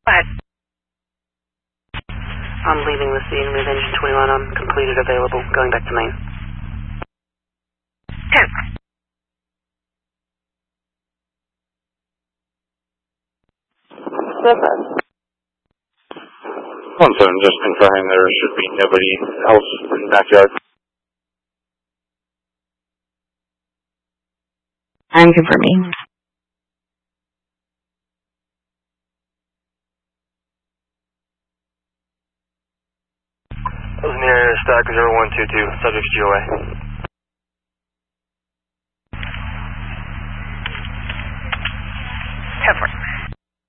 What? I'm leaving the scene with engine 21 on completed available, going back to main. 10. 1-7, just confirming there should be nobody else in the backyard. I'm confirming. Near stack 0122, subjects GOA.